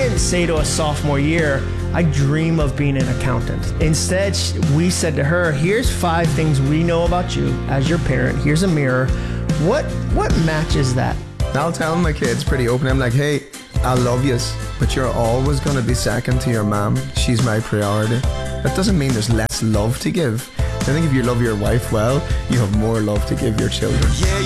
didn't say to us sophomore year, I dream of being an accountant. Instead, we said to her, here's 5 things we know about you as your parent. Here's a mirror. What matches that? I'll tell my kids pretty open. I'm like, hey, I love yous, but you're always going to be second to your mom. She's my priority. That doesn't mean there's less love to give. I think if you love your wife well, you have more love to give your children.